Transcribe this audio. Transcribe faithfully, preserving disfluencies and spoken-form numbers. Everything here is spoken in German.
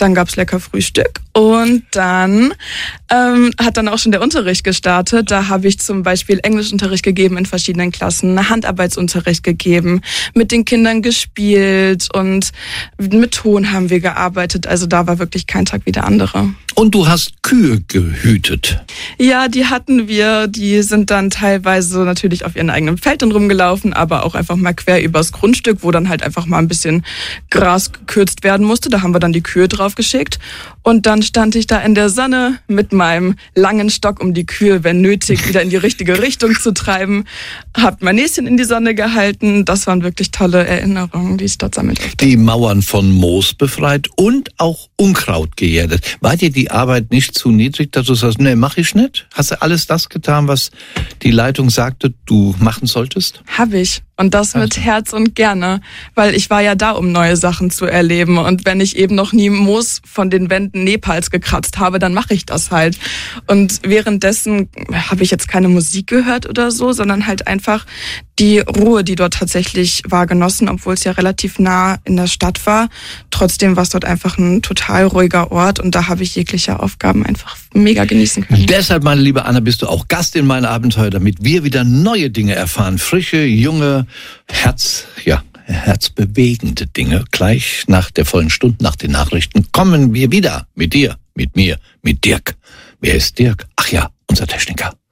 Dann gab's lecker Frühstück und dann ähm, hat dann auch schon der Unterricht gestartet. Da habe ich zum Beispiel Englischunterricht gegeben in verschiedenen Klassen, Handarbeitsunterricht gegeben, mit den Kindern gespielt und mit Ton haben wir gearbeitet. Also da war wirklich kein Tag wie der andere. Und du hast Kühe gehütet. Ja, die hatten wir. Die sind dann teilweise natürlich auf ihren eigenen Feldern rumgelaufen, aber auch einfach mal quer übers Grundstück, wo dann halt einfach mal ein bisschen Gras gekürzt werden musste. Da haben wir dann die Kühe drauf geschickt. Und dann stand ich da in der Sonne mit meinem langen Stock, um die Kühe, wenn nötig, wieder in die richtige Richtung zu treiben. Hab mein Näschen in die Sonne gehalten. Das waren wirklich tolle Erinnerungen, die ich dort sammeln durfte. Die Mauern von Moos befreit und auch Unkraut geerdet. War dir die Arbeit nicht zu niedrig, dass du sagst, nee, mach ich nicht? Hast du alles das getan, was die Leitung sagte, du machen solltest? Hab ich. Und das mit Herz und gerne, weil ich war ja da, um neue Sachen zu erleben. Und wenn ich eben noch nie Moos von den Wänden Nepals gekratzt habe, dann mache ich das halt. Und währenddessen habe ich jetzt keine Musik gehört oder so, sondern halt einfach die Ruhe, die dort tatsächlich war, genossen, obwohl es ja relativ nah in der Stadt war. Trotzdem war es dort einfach ein total ruhiger Ort und da habe ich jegliche Aufgaben einfach mega genießen können. Deshalb, meine liebe Anna, bist du auch Gast in meinem Abenteuer, damit wir wieder neue Dinge erfahren. Frische, junge, Herz, ja, herzbewegende Dinge. Gleich nach der vollen Stunde, nach den Nachrichten, kommen wir wieder mit dir, mit mir, mit Dirk. Wer ist Dirk? Ach ja, unser Techniker.